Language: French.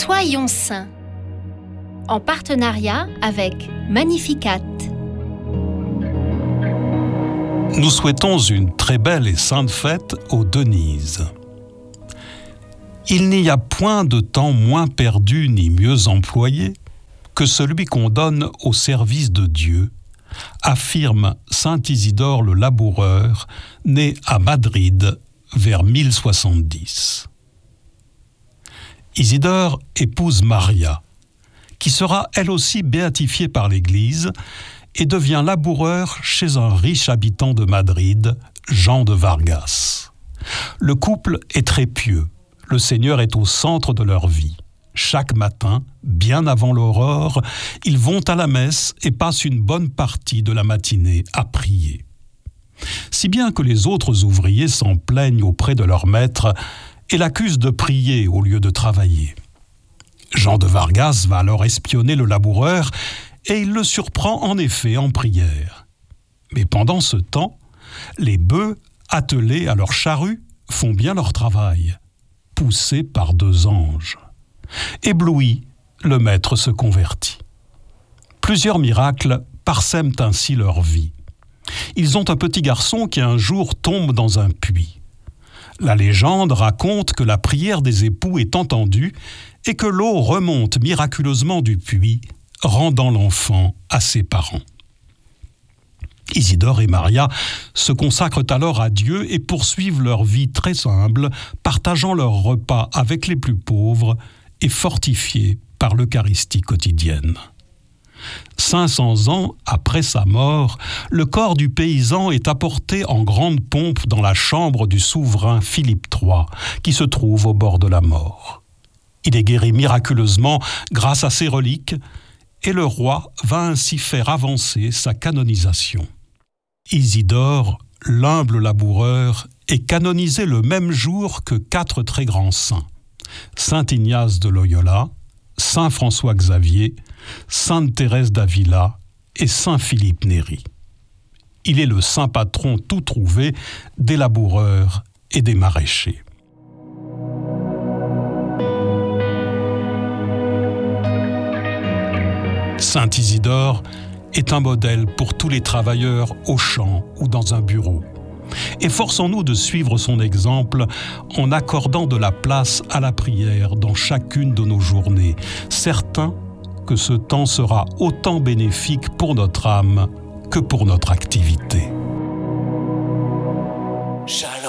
Soyons saints, en partenariat avec Magnificat. Nous souhaitons une très belle et sainte fête aux Denises. Il n'y a point de temps moins perdu ni mieux employé que celui qu'on donne au service de Dieu, affirme saint Isidore le Laboureur, né à Madrid vers 1070. Isidore épouse Maria, qui sera elle aussi béatifiée par l'Église et devient laboureur chez un riche habitant de Madrid, Jean de Vargas. Le couple est très pieux, le Seigneur est au centre de leur vie. Chaque matin, bien avant l'aurore, ils vont à la messe et passent une bonne partie de la matinée à prier. Si bien que les autres ouvriers s'en plaignent auprès de leur maître et l'accusent de prier au lieu de travailler. Jean de Vargas va alors espionner le laboureur et il le surprend en effet en prière. Mais pendant ce temps, les bœufs, attelés à leur charrue, font bien leur travail, poussés par 2 anges. Ébloui, le maître se convertit. Plusieurs miracles parsèment ainsi leur vie. Ils ont un petit garçon qui un jour tombe dans un puits. La légende raconte que la prière des époux est entendue et que l'eau remonte miraculeusement du puits, rendant l'enfant à ses parents. Isidore et Maria se consacrent alors à Dieu et poursuivent leur vie très humble, partageant leurs repas avec les plus pauvres et fortifiés par l'Eucharistie quotidienne. 500 ans après sa mort, le corps du paysan est apporté en grande pompe dans la chambre du souverain Philippe III, qui se trouve au bord de la mort. Il est guéri miraculeusement grâce à ses reliques, et le roi va ainsi faire avancer sa canonisation. Isidore, l'humble laboureur, est canonisé le même jour que 4 très grands saints: saint Ignace de Loyola, saint François Xavier, sainte Thérèse d'Avila et saint Philippe Néri. Il est le saint patron tout trouvé des laboureurs et des maraîchers. Saint Isidore est un modèle pour tous les travailleurs au champ ou dans un bureau. Efforçons-nous de suivre son exemple en accordant de la place à la prière dans chacune de nos journées, certains que ce temps sera autant bénéfique pour notre âme que pour notre activité.